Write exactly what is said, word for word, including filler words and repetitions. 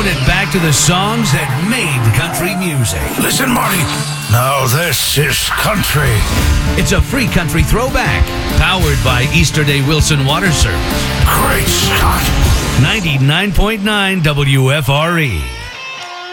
throwing it back to the songs that made country music. Listen, Marty. Now this is country. It's a free country throwback, powered by Easterday Wilson Water Service. Great Scott. ninety-nine point nine W F R E.